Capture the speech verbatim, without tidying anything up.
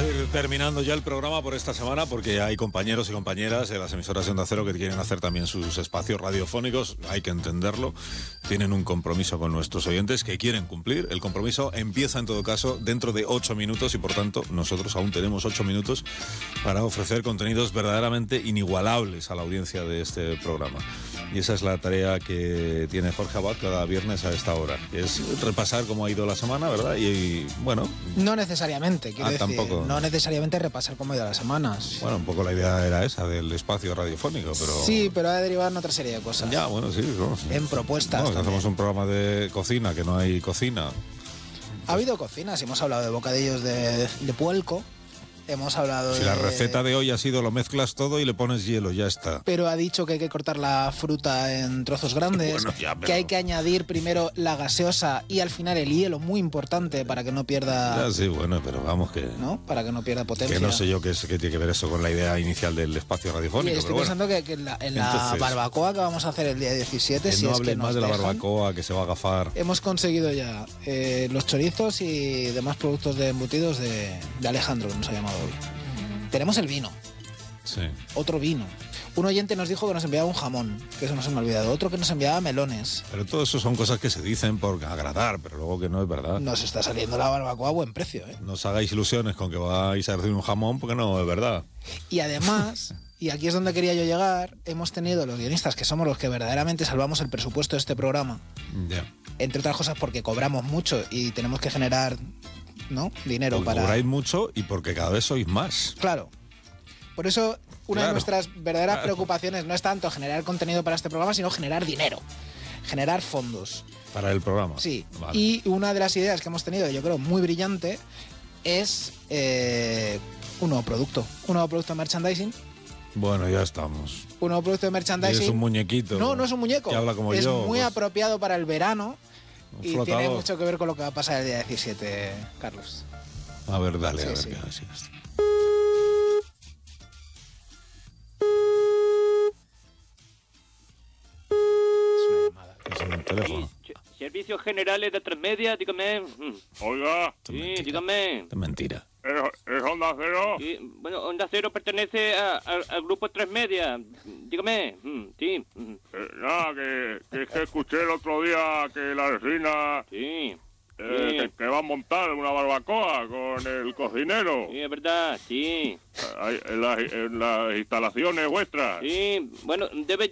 ir terminando ya el programa por esta semana, porque hay compañeros y compañeras de las emisoras de Onda Cero que quieren hacer también sus espacios radiofónicos. Hay que entenderlo. Tienen un compromiso con nuestros oyentes que quieren cumplir. El compromiso empieza, en todo caso, dentro de ocho minutos y, por tanto, nosotros aún tenemos ocho minutos para ofrecer contenidos verdaderamente inigualables a la audiencia de este programa. Y esa es la tarea que tiene Jorge Abad cada viernes a esta hora. Es repasar cómo ha ido la semana, ¿verdad? Y, y bueno... No necesariamente, quiero ah, decir. Tampoco. No necesariamente repasar cómo ha ido las semanas. Bueno, un poco la idea era esa, del espacio radiofónico, pero... Sí, pero ha derivado en otra serie de cosas. Ya, bueno, sí. No, sí. En propuestas. No, hacemos un programa de cocina, que no hay cocina. Ha habido cocinas, hemos hablado de bocadillos de, de puelco. Hemos hablado si de... la receta de hoy ha sido lo mezclas todo y le pones hielo, ya está. Pero ha dicho que hay que cortar la fruta en trozos grandes, bueno, ya, pero... que hay que añadir primero la gaseosa y al final el hielo, muy importante para que no pierda... Ya, sí, bueno, pero vamos que... ¿no? Para que no pierda potencia. Que no sé yo qué, es, qué tiene que ver eso con la idea inicial del espacio radiofónico. Y estoy pero pensando bueno. que, que en la, en la Entonces, barbacoa que vamos a hacer el día diecisiete, que si no es hable que más nos de la dejan, barbacoa, que se va a agafar. hemos conseguido ya eh, los chorizos y demás productos de embutidos de, de Alejandro, que nos ha llamado hoy. Tenemos el vino. Sí. Otro vino. Un oyente nos dijo que nos enviaba un jamón, que eso no se me ha olvidado. Otro que nos enviaba melones. Pero todo eso son cosas que se dicen por agradar, pero luego que no es verdad. Nos está saliendo la barbacoa a buen precio, ¿eh? No os hagáis ilusiones con que vais a recibir un jamón, porque no es verdad. Y además, y aquí es donde quería yo llegar, hemos tenido los guionistas, que somos los que verdaderamente salvamos el presupuesto de este programa. Ya. Entre otras cosas porque cobramos mucho y tenemos que generar, ¿no?, dinero Porque para... cobráis mucho y porque cada vez sois más. Claro. Por eso, una Claro. de nuestras verdaderas Claro. preocupaciones no es tanto generar contenido para este programa, sino generar dinero, generar fondos. Para el programa. Sí. Vale. Y una de las ideas que hemos tenido, yo creo, muy brillante, es eh, un nuevo producto. Un nuevo producto de merchandising. Bueno, ya estamos. Un nuevo producto de Y merchandising. es un muñequito. No, no es un muñeco. Que habla como es yo. muy pues, apropiado para el verano. un Y flotador. tiene mucho que ver con lo que va a pasar el día diecisiete, Carlos. A ver, dale, Sí, a ver sí. qué haces. Es una llamada. Es un teléfono. Sí, Servicios Generales de Tres Media, dígame. Mm, Oiga, Esto es Sí, mentira. dígame. Esto es mentira. ¿es, es Onda Cero? Sí, bueno, Onda Cero pertenece a- a- al grupo Tres Media. Dígame. Mm, Sí. mm, Eh, nada, que, que es que escuché el otro día que la vecina Sí. eh, Sí. que, que va a montar una barbacoa con el cocinero Sí, es verdad. Sí. eh, ahí en, las, en las instalaciones vuestras. Sí. Bueno, debe